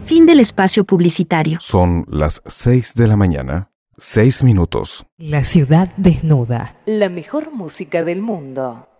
Fin del espacio publicitario. Son las 6 de la mañana, 6 minutos. La ciudad desnuda. La mejor música del mundo.